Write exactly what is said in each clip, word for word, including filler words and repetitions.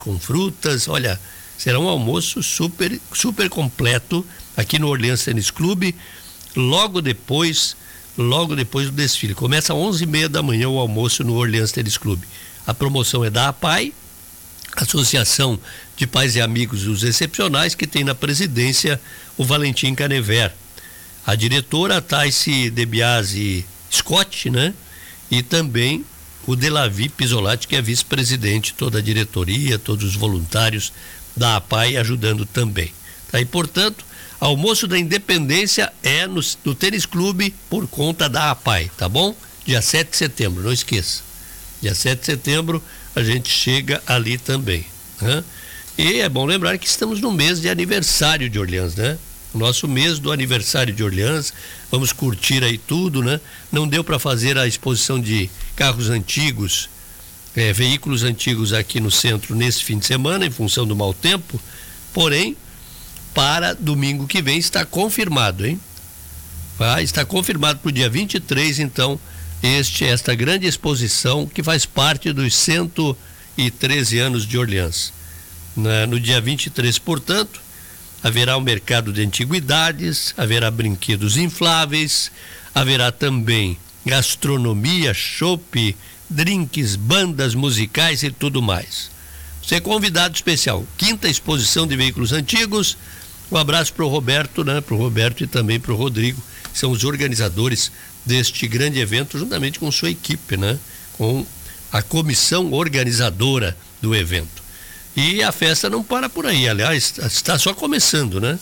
com frutas. Olha, será um almoço super, super completo aqui no Orleans Tênis Clube, logo depois, logo depois do desfile. Começa às onze e meia da manhã o almoço no Orleans Tênis Clube. A promoção é da APAI, Associação de Pais e Amigos dos Excepcionais, que tem na presidência o Valentim Canever. A diretora, a Thaisi DeBiase Scott, né? E também o Delavi Pisolatti, que é vice-presidente, toda a diretoria, todos os voluntários da APAI ajudando também. Tá? E, portanto, almoço da Independência é no, no Tênis Clube por conta da APAI, tá bom? Dia sete de setembro, não esqueça. Dia sete de setembro a gente chega ali também, né? E é bom lembrar que estamos no mês de aniversário de Orleans, né? O nosso mês do aniversário de Orleans, vamos curtir aí tudo, né? Não deu para fazer a exposição de carros antigos, é, veículos antigos aqui no centro nesse fim de semana, em função do mau tempo, porém, para domingo que vem está confirmado, hein? Ah, está confirmado para o dia vinte e três, então, este, esta grande exposição que faz parte dos cento e treze anos de Orleans. Na, no dia vinte e três, portanto, haverá um mercado de antiguidades, haverá brinquedos infláveis, haverá também gastronomia, chopp, drinks, bandas musicais e tudo mais. Você é convidado especial. Quinta exposição de veículos antigos. Um abraço para o Roberto, né? Para o Roberto e também para o Rodrigo, que são os organizadores deste grande evento, juntamente com sua equipe, né? Com a comissão organizadora do evento. E a festa não para por aí, aliás, está só começando, né?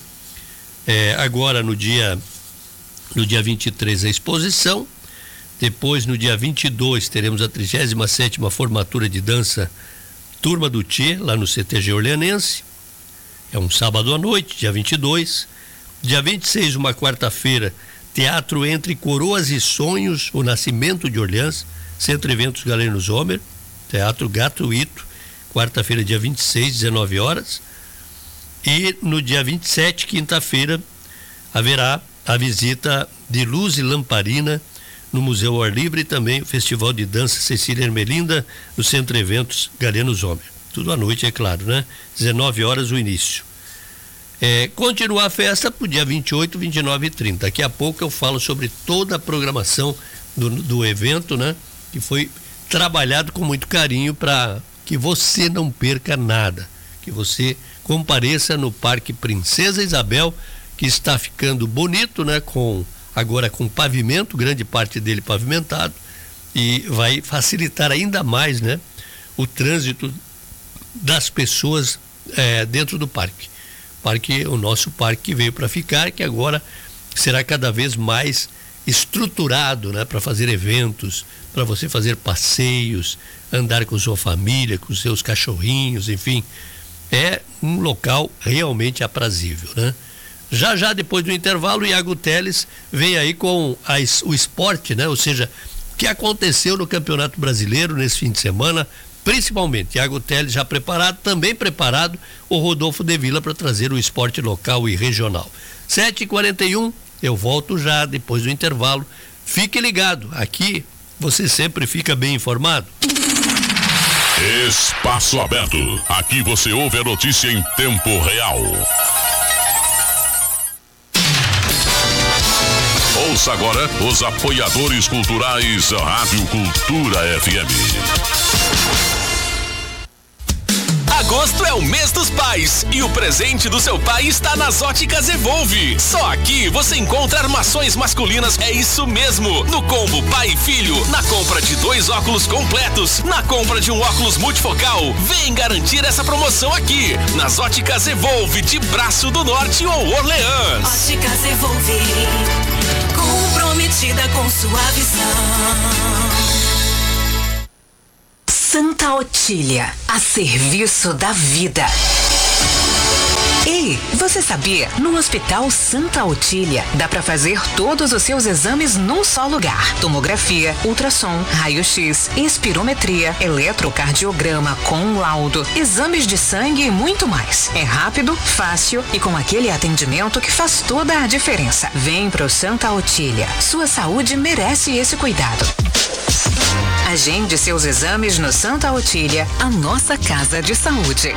É, agora no dia, no dia vinte e três a exposição, depois no dia vinte e dois teremos a trigésima sétima formatura de dança Turma do Tchê, lá no C T G Orleanense, é um sábado à noite, dia vinte e dois, dia vinte e seis, uma quarta-feira, Teatro Entre Coroas e Sonhos, o Nascimento de Orleans, Centro Eventos Galeno Zomer, teatro gratuito, quarta-feira, dia vinte e seis, dezenove horas. E no dia vinte e sete, quinta-feira, haverá a visita de Luz e Lamparina no Museu Ao Ar Livre e também o Festival de Dança Cecília Ermelinda no Centro Eventos Galeno Zomer. Tudo à noite, é claro, né? dezenove horas o início. É, continuar a festa para o dia vinte e oito, vinte e nove e trinta. Daqui a pouco eu falo sobre toda a programação do, do evento, né? Que foi trabalhado com muito carinho para que você não perca nada, que você compareça no Parque Princesa Isabel, que está ficando bonito, né? Com, agora com pavimento, grande parte dele pavimentado, e vai facilitar ainda mais, né? O trânsito das pessoas é, dentro do parque. Parque, o nosso parque que veio para ficar, que agora será cada vez mais estruturado, né? Para fazer eventos, para você fazer passeios, andar com sua família, com seus cachorrinhos, enfim, é um local realmente aprazível, né? Já já depois do intervalo, o Iago Teles vem aí com a, o esporte, né? Ou seja, o que aconteceu no Campeonato Brasileiro nesse fim de semana, principalmente. Iago Teles já preparado, também preparado o Rodolfo de Vila para trazer o esporte local e regional. sete e quarenta e um, eu volto já depois do intervalo. Fique ligado, aqui você sempre fica bem informado. Espaço Aberto. Aqui você ouve a notícia em tempo real. Ouça agora os apoiadores culturais da Rádio Cultura F M. Agosto é o mês dos pais e o presente do seu pai está nas Óticas Evolve. Só aqui você encontra armações masculinas, é isso mesmo. No combo pai e filho, na compra de dois óculos completos, na compra de um óculos multifocal, vem garantir essa promoção aqui, nas Óticas Evolve de Braço do Norte ou Orleans. Óticas Evolve, comprometida com sua visão. Santa Otília, a serviço da vida. Ei, você sabia? No Hospital Santa Otília, dá para fazer todos os seus exames num só lugar. Tomografia, ultrassom, raio-x, espirometria, eletrocardiograma com laudo, exames de sangue e muito mais. É rápido, fácil e com aquele atendimento que faz toda a diferença. Vem pro Santa Otília. Sua saúde merece esse cuidado. Agende seus exames no Santa Otília, a nossa casa de saúde.